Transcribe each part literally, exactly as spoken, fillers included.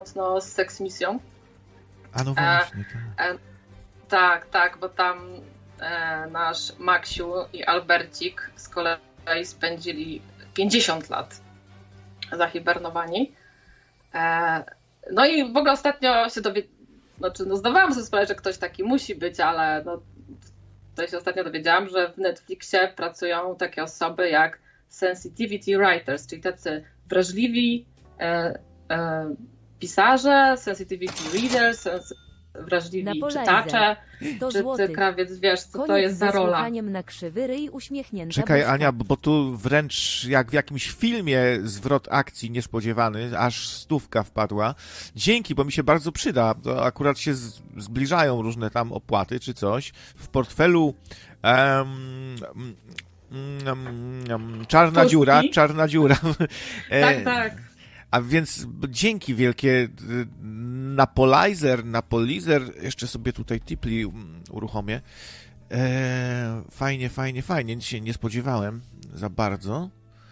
mocno z seksmisją. A no właśnie. E, e, tak, tak, bo tam e, nasz Maksiu i Albercik z kolei spędzili pięćdziesiąt lat zahibernowani. E, no i w ogóle ostatnio się dowiedziałam, znaczy no zdawałam sobie sprawę, że ktoś taki musi być, ale no, to się ostatnio dowiedziałam, że w Netflixie pracują takie osoby jak sensitivity writers, czyli tacy wrażliwi e, e, pisarze, sensitivity readers, sens- wrażliwi czytacze. Czy ty, Krawiec, wiesz, co Koniec to jest za rola? na krzywy ryj, uśmiechnięta Czekaj, buźka. Ania, bo tu wręcz jak w jakimś filmie zwrot akcji niespodziewany, aż stówka wpadła. Dzięki, bo mi się bardzo przyda. To akurat się z, zbliżają różne tam opłaty czy coś. W portfelu um, um, um, czarna Pustki? dziura, czarna dziura. Tak, tak. A więc dzięki wielkie. Napolizer, Napolizer, jeszcze sobie tutaj tipli uruchomię. Eee, fajnie, fajnie, fajnie. Nic się nie spodziewałem za bardzo.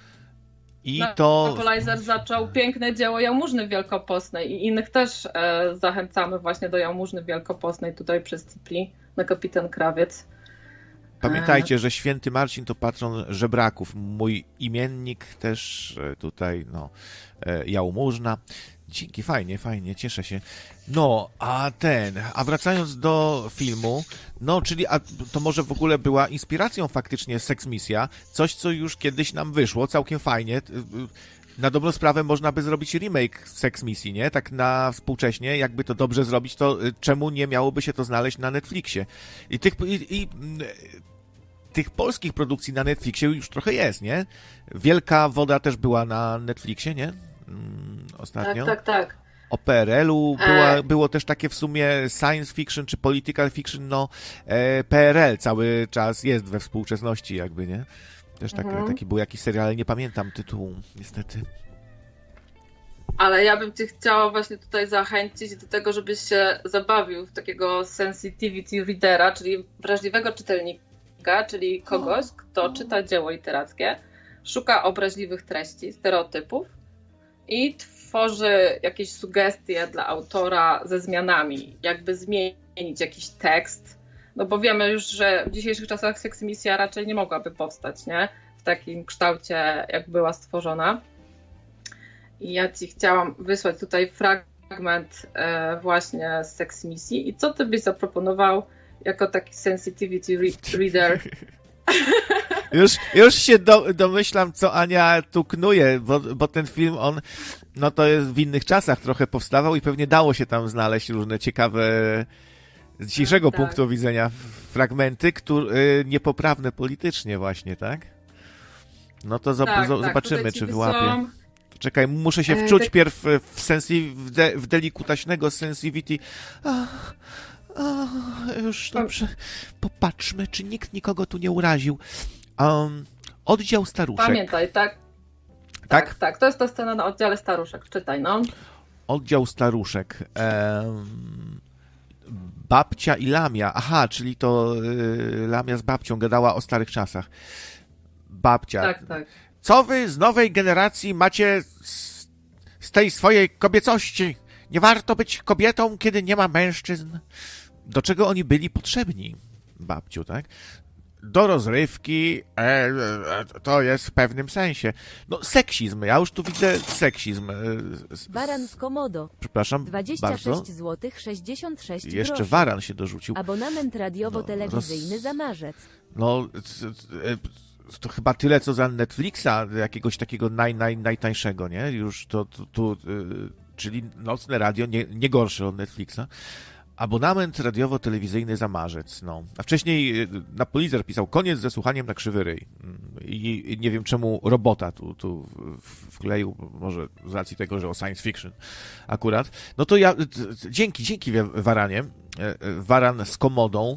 I Na, to... Napolizer zaczął piękne dzieło Jałmużny Wielkopostnej i innych też e, zachęcamy właśnie do Jałmużny Wielkopostnej tutaj przez tipli na Kapitan Krawiec. Pamiętajcie, że święty Marcin to patron żebraków. Mój imiennik też tutaj, no, Jałmużna. Dzięki, fajnie, fajnie, cieszę się. No, a ten, a wracając do filmu, no, czyli a to może w ogóle była inspiracją faktycznie seksmisja, coś, co już kiedyś nam wyszło, całkiem fajnie. Na dobrą sprawę można by zrobić remake seksmisji, nie? Tak na współcześnie, jakby to dobrze zrobić, to czemu nie miałoby się to znaleźć na Netflixie? I tych, i, i, tych polskich produkcji na Netflixie już trochę jest, nie? Wielka Woda też była na Netflixie, nie? Ostatnio. Tak, tak, tak. O P R L-u była, było też takie w sumie science fiction czy political fiction, no e, P R L cały czas jest we współczesności jakby, nie? Też taki, mhm. taki był jakiś serial, ale nie pamiętam tytułu, niestety. Ale ja bym cię chciała właśnie tutaj zachęcić do tego, żebyś się zabawił w takiego sensitivity readera, czyli wrażliwego czytelnika, czyli kogoś, kto czyta dzieło literackie, szuka obraźliwych treści, stereotypów i tworzy jakieś sugestie dla autora ze zmianami, jakby zmienić jakiś tekst, no bo wiemy już, że w dzisiejszych czasach seksmisja raczej nie mogłaby powstać, nie? W takim kształcie, jak była stworzona. I ja ci chciałam wysłać tutaj fragment e, właśnie z seksmisji i co ty byś zaproponował jako taki sensitivity re- reader? Już, już się do, domyślam, co Ania tu knuje, bo, bo ten film, on, no to jest w innych czasach trochę powstawał i pewnie dało się tam znaleźć różne ciekawe, z dzisiejszego tak, punktu tak. widzenia, fragmenty, które, niepoprawne politycznie właśnie, tak? No to tak, z, zobaczymy, tak. czy wyłapię. Czekaj, muszę się wczuć e, pierw w, sensi, w, de, w delikutaśnego sensitivity. Ach. O, już dobrze. Popatrzmy, czy nikt nikogo tu nie uraził. Um, oddział staruszek. Pamiętaj, tak? Tak, tak. tak. To jest ta scena na oddziale staruszek. Czytaj, no. Oddział staruszek. Um, babcia i Lamia. Aha, czyli to y, Lamia z babcią gadała o starych czasach. Babcia. Tak, tak. Co wy z nowej generacji macie z, z tej swojej kobiecości? Nie warto być kobietą, kiedy nie ma mężczyzn. Do czego oni byli potrzebni, babciu, tak? Do rozrywki, e, e, to jest w pewnym sensie. No, seksizm, ja już tu widzę seksizm. Waran z Komodo. Przepraszam, dwadzieścia sześć bardzo. złotych sześćdziesiąt sześć Jeszcze groszy. Waran się dorzucił. Abonament radiowo-telewizyjny no, roz... za marzec. No, to chyba tyle, co za Netflixa, jakiegoś takiego naj, naj, najtańszego, nie? Już to tu... Czyli nocne radio, nie, nie gorsze od Netflixa. Abonament radiowo-telewizyjny za marzec. No. A wcześniej Napolizer pisał koniec ze słuchaniem na krzywy ryj. I, I nie wiem czemu robota tu, tu wkleił, może z racji tego, że o science fiction akurat. No to ja, dzięki, dzięki Waranie. Waran z Komodą.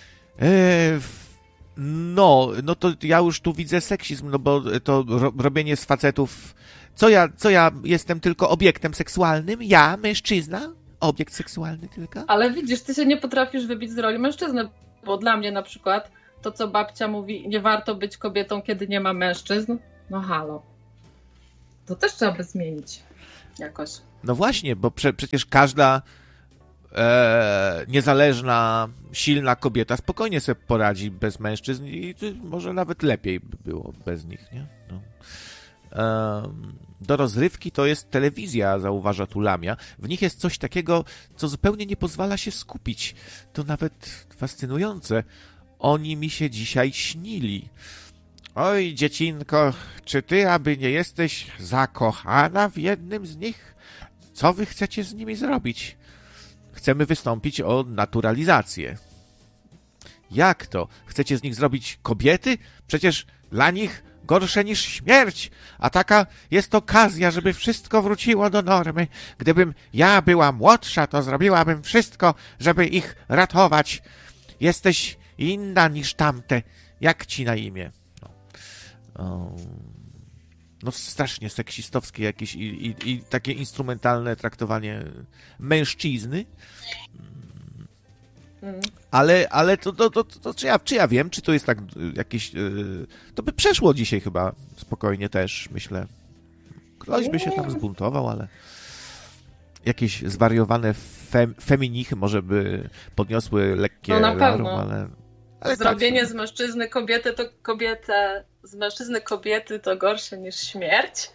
No, no to ja już tu widzę seksizm, no bo to robienie z facetów. Co ja, co ja jestem tylko obiektem seksualnym? Ja, mężczyzna? Obiekt seksualny tylko? Ale widzisz, ty się nie potrafisz wybić z roli mężczyzny, bo dla mnie na przykład to, co babcia mówi, nie warto być kobietą, kiedy nie ma mężczyzn, no halo. To też trzeba by zmienić jakoś. No właśnie, bo prze, przecież każda e, niezależna, silna kobieta spokojnie sobie poradzi bez mężczyzn i może nawet lepiej by było bez nich, nie? No. E, do rozrywki to jest telewizja, zauważa tu Lamia. W nich jest coś takiego, co zupełnie nie pozwala się skupić. To nawet fascynujące. Oni mi się dzisiaj śnili. Oj, dziecinko, czy ty aby nie jesteś zakochana w jednym z nich? Co wy chcecie z nimi zrobić? Chcemy wystąpić o naturalizację. Jak to? Chcecie z nich zrobić kobiety? Przecież dla nich gorsze niż śmierć, a taka jest okazja, żeby wszystko wróciło do normy. Gdybym ja była młodsza, to zrobiłabym wszystko, żeby ich ratować. Jesteś inna niż tamte. Jak ci na imię? No, o, no strasznie seksistowskie jakieś i, i, i takie instrumentalne traktowanie mężczyzny. Ale, ale to, to, to, to czy, ja, czy ja wiem, czy to jest tak jakieś... Yy, to by przeszło dzisiaj chyba spokojnie też, myślę. Ktoś by się tam zbuntował, ale jakieś zwariowane fem, feminichy może by podniosły lekkie no na larum, pewno. ale... ale Zrobienie tak, z mężczyzny kobiety to kobietę, z mężczyzny kobiety to gorsze niż śmierć.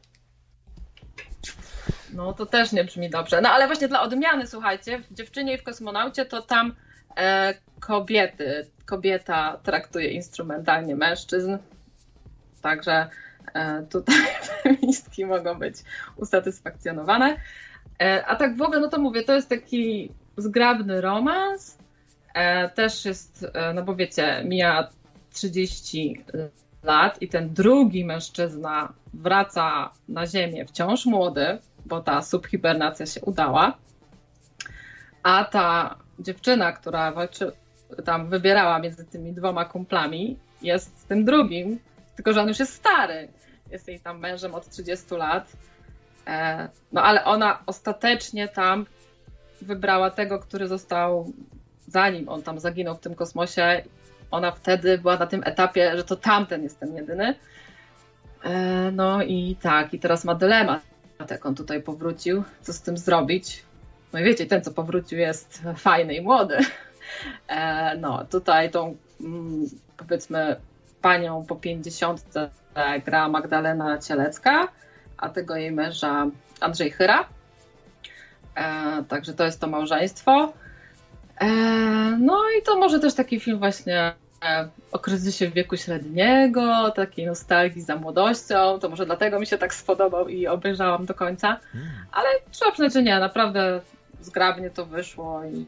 No to też nie brzmi dobrze. No ale właśnie dla odmiany, słuchajcie, w Dziewczynie i w Kosmonaucie to tam e, kobiety, kobieta traktuje instrumentalnie mężczyzn. Także e, tutaj feministki mogą być usatysfakcjonowane. E, a tak w ogóle, no to mówię, to jest taki zgrabny romans. E, też jest, e, no bo wiecie, mija trzydzieści lat i ten drugi mężczyzna wraca na ziemię wciąż młody, bo ta subhibernacja się udała, a ta dziewczyna, która walczy, tam wybierała między tymi dwoma kumplami, jest z tym drugim, tylko że on już jest stary, jest jej tam mężem od trzydziestu lat, e, no ale ona ostatecznie tam wybrała tego, który został, zanim on tam zaginął w tym kosmosie, ona wtedy była na tym etapie, że to tamten jest ten jedyny. E, no i tak, i teraz ma dylemat, jak on tutaj powrócił, co z tym zrobić. No i wiecie, ten co powrócił jest fajny i młody. E, no tutaj tą mm, powiedzmy panią po pięćdziesiątce gra Magdalena Cielecka, a tego jej męża Andrzej Chyra. E, także to jest to małżeństwo. E, no i to może też taki film właśnie o kryzysie wieku średniego, takiej nostalgii za młodością. To może dlatego mi się tak spodobał i obejrzałam do końca. Ale trzeba przyznać, że nie, naprawdę zgrabnie to wyszło i,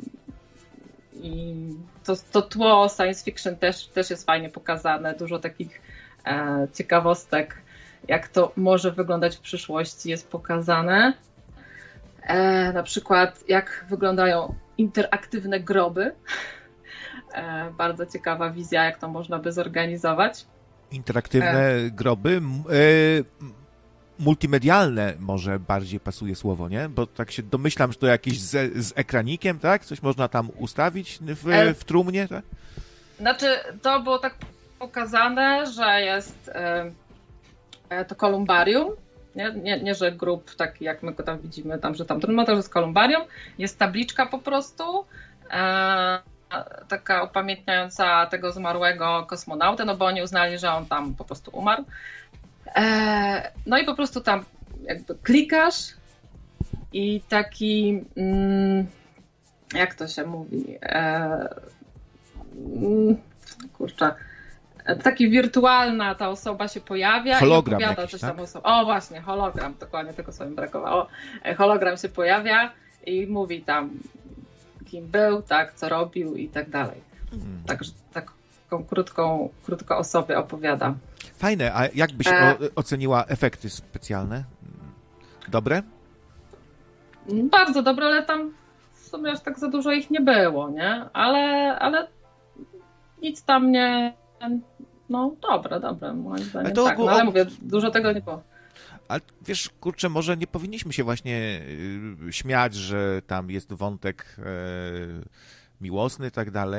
i to, to tło science fiction też, też jest fajnie pokazane. Dużo takich e, ciekawostek, jak to może wyglądać w przyszłości, jest pokazane. E, na przykład jak wyglądają interaktywne groby. E, bardzo ciekawa wizja, jak to można by zorganizować. Interaktywne e. groby, m- e, multimedialne może bardziej pasuje słowo, nie? Bo tak się domyślam, że to jakieś z, z ekranikiem, tak? Coś można tam ustawić w, e. w trumnie, tak? Znaczy, to było tak pokazane, że jest e, to kolumbarium, nie? Nie, nie, że grób taki, jak my go tam widzimy, tam, że tam trudno, to jest kolumbarium, jest tabliczka po prostu, e, taka upamiętniająca tego zmarłego kosmonautę, no bo oni uznali, że on tam po prostu umarł. E, no i po prostu tam jakby klikasz i taki, mm, jak to się mówi, e, mm, kurczę, taki wirtualna ta osoba się pojawia hologram i opowiada jakiś, coś tak? tam oso- O właśnie, hologram, dokładnie tego sobie brakowało. Hologram się pojawia i mówi tam, kim był, tak, co robił i tak dalej. Hmm. Także taką krótką, krótko o sobie opowiada. Fajne, a jak byś e... oceniła efekty specjalne? Dobre? Bardzo dobre, ale tam w sumie aż tak za dużo ich nie było, nie? Ale, ale nic tam nie... No dobre, dobre, moim zdaniem. Tak, no, ale mówię, dużo tego nie było. Ale wiesz, kurczę, może nie powinniśmy się właśnie śmiać, że tam jest wątek e, miłosny i tak dalej,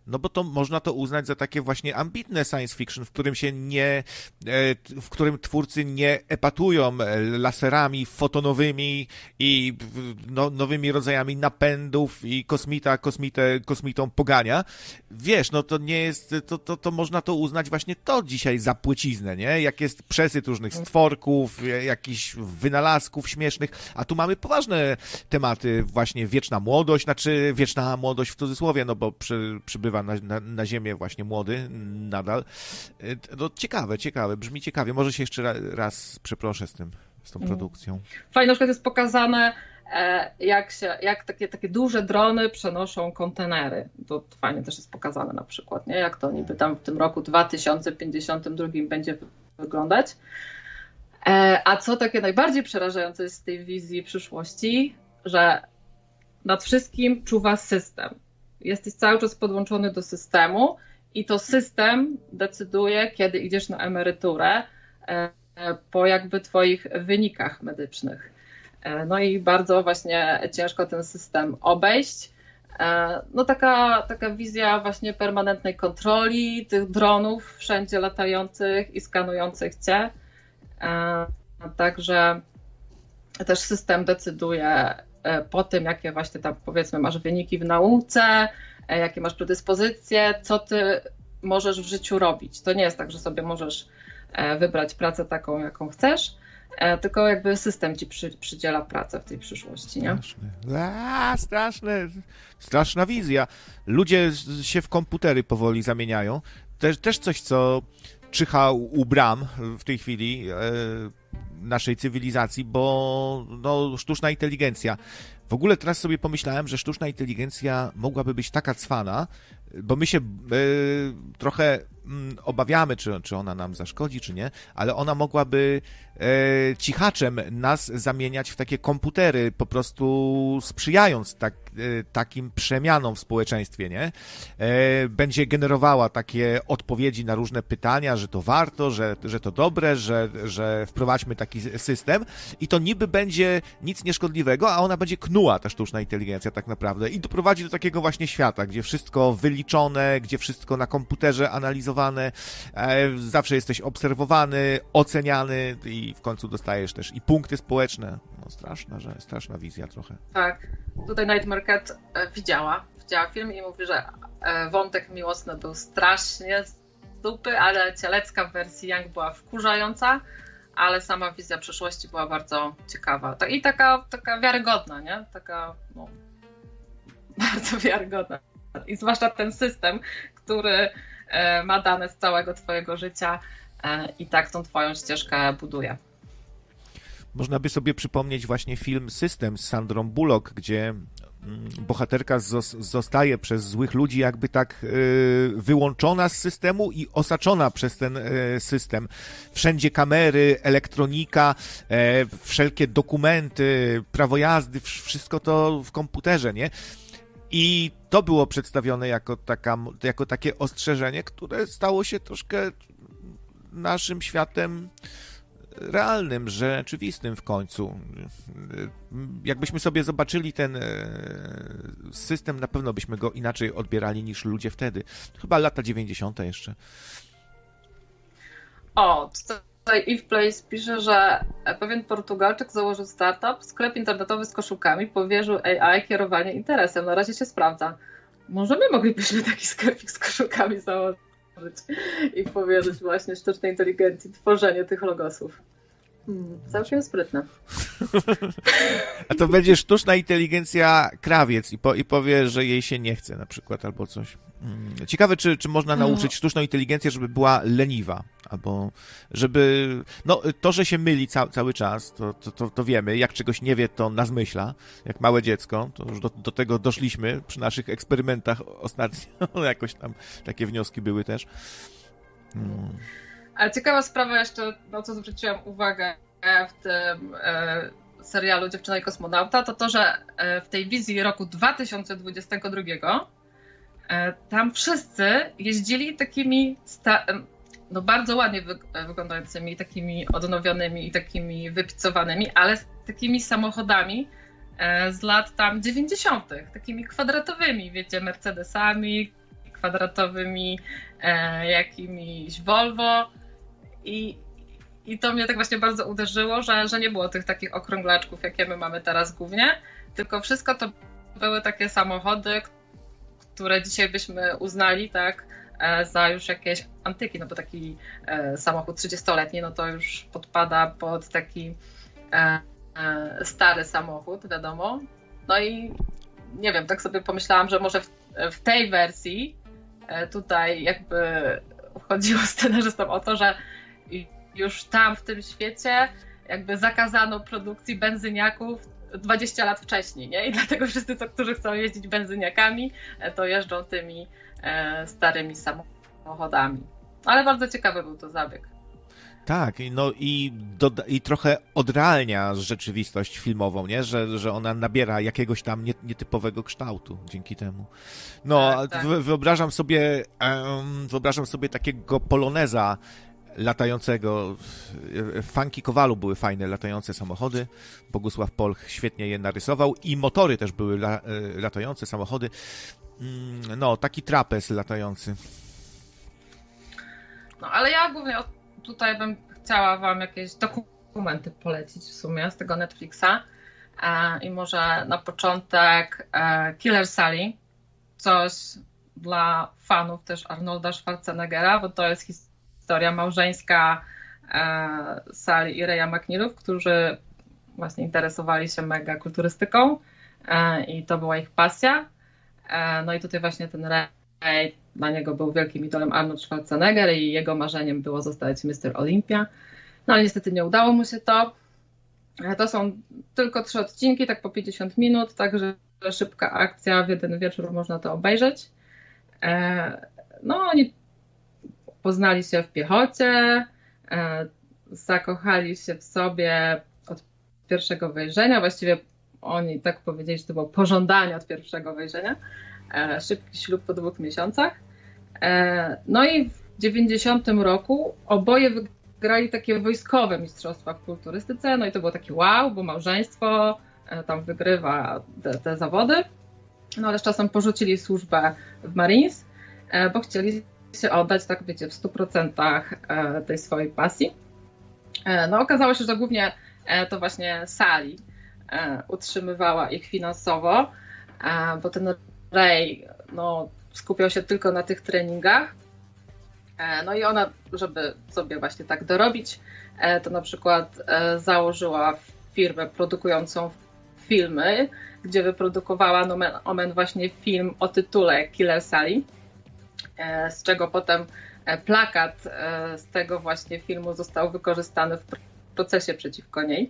no bo to można to uznać za takie właśnie ambitne science fiction, w którym się nie, w którym twórcy nie epatują laserami fotonowymi i no, nowymi rodzajami napędów i kosmita kosmitę, kosmitą pogania. Wiesz, no to nie jest, to, to, to można to uznać właśnie to dzisiaj za płyciznę, nie? Jak jest przesyt różnych stworków, jakichś wynalazków śmiesznych, a tu mamy poważne tematy, właśnie wieczna młodość, znaczy wieczna młodość w cudzysłowie, no bo przy, przybywa na, na, na ziemię właśnie młody nadal. No ciekawe, ciekawe, brzmi ciekawie. Może się jeszcze raz przeproszę z tym, z tą produkcją. Fajnie, na przykład jest pokazane, jak się, jak takie, takie duże drony przenoszą kontenery. To fajnie też jest pokazane na przykład, nie? Jak to niby tam w tym roku dwa tysiące pięćdziesiątym drugim będzie wyglądać. A co takie najbardziej przerażające jest z tej wizji przyszłości, że nad wszystkim czuwa system. Jesteś cały czas podłączony do systemu i to system decyduje, kiedy idziesz na emeryturę po jakby twoich wynikach medycznych. No i bardzo właśnie ciężko ten system obejść. No taka, taka wizja właśnie permanentnej kontroli tych dronów wszędzie latających i skanujących cię. Także też system decyduje po tym, jakie właśnie tam powiedzmy masz wyniki w nauce, jakie masz predyspozycje, co ty możesz w życiu robić. To nie jest tak, że sobie możesz wybrać pracę taką, jaką chcesz, tylko jakby system ci przy, przydziela pracę w tej przyszłości, nie? Straszne. A, straszne. Straszna wizja. Ludzie się w komputery powoli zamieniają. Też, też coś, co czyha u bram w tej chwili e, naszej cywilizacji, bo no, sztuczna inteligencja. W ogóle teraz sobie pomyślałem, że sztuczna inteligencja mogłaby być taka cwana, bo my się e, trochę m, obawiamy, czy, czy ona nam zaszkodzi, czy nie, ale ona mogłaby e, cichaczem nas zamieniać w takie komputery, po prostu sprzyjając tak, e, takim przemianom w społeczeństwie, nie? E, będzie generowała takie odpowiedzi na różne pytania, że to warto, że, że to dobre, że, że wprowadźmy taki system i to niby będzie nic nieszkodliwego, a ona będzie knuła, ta sztuczna inteligencja tak naprawdę i doprowadzi do takiego właśnie świata, gdzie wszystko wyliczone, gdzie wszystko na komputerze analizowane, e, zawsze jesteś obserwowany, oceniany i w końcu dostajesz też i punkty społeczne. No straszna, że straszna wizja trochę. Tak. Tutaj Night Market widziała, widziała film i mówi, że wątek miłosny był strasznie z dupy, ale cielecka w wersji Young była wkurzająca, ale sama wizja przyszłości była bardzo ciekawa. I taka, taka wiarygodna, nie? Taka, no, bardzo wiarygodna. I zwłaszcza ten system, który ma dane z całego twojego życia i tak tą twoją ścieżkę buduje. Można by sobie przypomnieć właśnie film System z Sandrą Bullock, gdzie bohaterka zostaje przez złych ludzi jakby tak wyłączona z systemu i osaczona przez ten system. Wszędzie kamery, elektronika, wszelkie dokumenty, prawo jazdy, wszystko to w komputerze, nie? I to było przedstawione jako, taka, jako takie ostrzeżenie, które stało się troszkę naszym światem realnym, rzeczywistym w końcu. Jakbyśmy sobie zobaczyli ten system, na pewno byśmy go inaczej odbierali niż ludzie wtedy. Chyba lata dziewięćdziesiąte jeszcze. O, tutaj Eve Place pisze, że pewien Portugalczyk założył startup, sklep internetowy z koszulkami, powierzył A I kierowanie interesem. Na razie się sprawdza. Może my moglibyśmy taki sklepik z koszulkami założyć i powierzyć właśnie sztucznej inteligencji tworzenie tych logosów. Hmm, całkiem sprytne. A to będzie sztuczna inteligencja krawiec i, po, i powie, że jej się nie chce na przykład albo coś. Ciekawe, czy, czy można nauczyć sztuczną inteligencję, żeby była leniwa, albo żeby... No, to, że się myli ca, cały czas, to, to, to, to wiemy. Jak czegoś nie wie, to nas myśla, jak małe dziecko. To już do, do tego doszliśmy przy naszych eksperymentach ostatnio. Jakoś tam takie wnioski były też. Hmm. Ale ciekawa sprawa jeszcze, na co zwróciłam uwagę w tym e, serialu Dziewczyna i kosmonauta, to to, że e, w tej wizji roku dwa tysiące dwudziestego drugiego e, tam wszyscy jeździli takimi sta- no bardzo ładnie wy- wyglądającymi, takimi odnowionymi i takimi wypicowanymi, ale z takimi samochodami e, z lat tam dziewięćdziesiątych, takimi kwadratowymi, wiecie, Mercedesami, kwadratowymi e, jakimiś Volvo i, i to mnie tak właśnie bardzo uderzyło, że, że nie było tych takich okrąglaczków, jakie my mamy teraz głównie, tylko wszystko to były takie samochody, które dzisiaj byśmy uznali, tak, za już jakieś antyki, no bo taki e, samochód trzydziestoletni, no to już podpada pod taki e, e, stary samochód, wiadomo. No i nie wiem, tak sobie pomyślałam, że może w, w tej wersji e, tutaj jakby chodziło scenarzystom o to, że już tam w tym świecie jakby zakazano produkcji benzyniaków dwadzieścia lat wcześniej, nie? I dlatego wszyscy, co, którzy chcą jeździć benzyniakami, to jeżdżą tymi e, starymi samochodami. Ale bardzo ciekawy był to zabieg. Tak, no i, doda- i trochę odrealnia rzeczywistość filmową, nie? Że, że ona nabiera jakiegoś tam nie, nietypowego kształtu dzięki temu. No, tak, tak. W, wyobrażam sobie um, wyobrażam sobie takiego poloneza latającego. W Funky Kowalu były fajne latające samochody. Bogusław Polch świetnie je narysował i motory też były la, latające samochody. No, taki trapez latający. No, ale ja głównie tutaj bym chciała wam jakieś dokumenty polecić w sumie z tego Netflixa. E, I może na początek e, Killer Sally. Coś dla fanów też Arnolda Schwarzeneggera, bo to jest historia historia małżeńska e, Sally i Raya McNeilów, którzy właśnie interesowali się mega kulturystyką e, i to była ich pasja. E, no i tutaj właśnie ten Ray, dla niego był wielkim idolem Arnold Schwarzenegger i jego marzeniem było zostać mister Olympia. No ale niestety nie udało mu się to. E, to są tylko trzy odcinki, tak po pięćdziesiąt minut, także szybka akcja, w jeden wieczór można to obejrzeć. E, no oni poznali się w piechocie, zakochali się w sobie od pierwszego wejrzenia. Właściwie oni tak powiedzieli, że to było pożądanie od pierwszego wejrzenia. Szybki ślub po dwóch miesiącach. No i w dziewięćdziesiątym roku oboje wygrali takie wojskowe mistrzostwa w kulturystyce. No i to było takie wow, bo małżeństwo tam wygrywa te, te zawody. No ale z czasem porzucili służbę w Marines, bo chcieli się oddać, tak wiecie, w stu procentach tej swojej pasji. No okazało się, że głównie to właśnie Sally utrzymywała ich finansowo, bo ten Ray no, skupiał się tylko na tych treningach. No i ona, żeby sobie właśnie tak dorobić, to na przykład założyła firmę produkującą filmy, gdzie wyprodukowała nomen omen właśnie film o tytule Killer Sally, z czego potem plakat z tego właśnie filmu został wykorzystany w procesie przeciwko niej.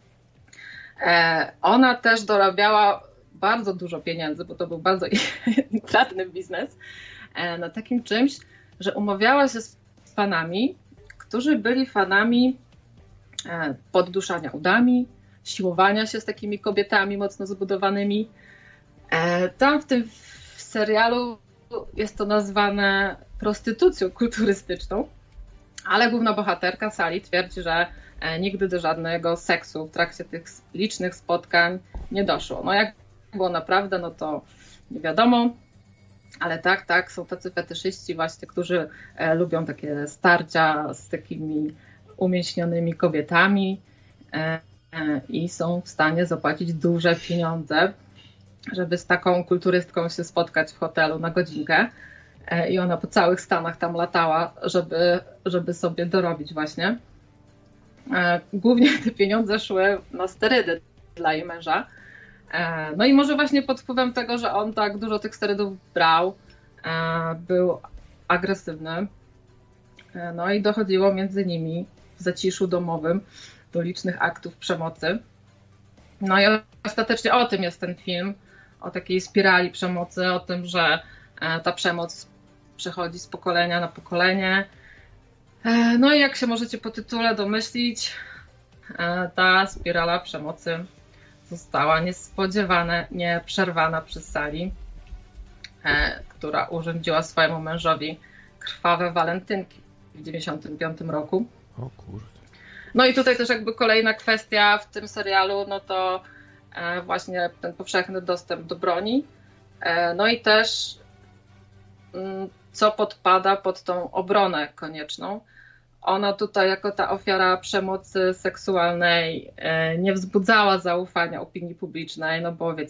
Ona też dorabiała bardzo dużo pieniędzy, bo to był bardzo intratny biznes, na takim czymś, że umawiała się z fanami, którzy byli fanami podduszania udami, siłowania się z takimi kobietami mocno zbudowanymi. Tam w tym serialu jest to nazwane prostytucją kulturystyczną, ale główna bohaterka Sally twierdzi, że nigdy do żadnego seksu w trakcie tych licznych spotkań nie doszło. No jak było naprawdę, no to nie wiadomo, ale tak, tak, są tacy fetyszyści właśnie, którzy lubią takie starcia z takimi umięśnionymi kobietami i są w stanie zapłacić duże pieniądze, żeby z taką kulturystką się spotkać w hotelu na godzinkę. I ona po całych Stanach tam latała, żeby, żeby sobie dorobić właśnie. Głównie te pieniądze szły na sterydy dla jej męża. No i może właśnie pod wpływem tego, że on tak dużo tych sterydów brał, był agresywny. No i dochodziło między nimi w zaciszu domowym do licznych aktów przemocy. No i ostatecznie o tym jest ten film, o takiej spirali przemocy, o tym, że ta przemoc przechodzi z pokolenia na pokolenie. No i jak się możecie po tytule domyślić, ta spirala przemocy została niespodziewanie przerwana przez Sally, która urządziła swojemu mężowi krwawe walentynki w dziewięćdziesiątym piątym roku. O kurde. No i tutaj też jakby kolejna kwestia w tym serialu, no to właśnie ten powszechny dostęp do broni. No i też co podpada pod tą obronę konieczną. Ona tutaj jako ta ofiara przemocy seksualnej nie wzbudzała zaufania opinii publicznej, no bo wiecie,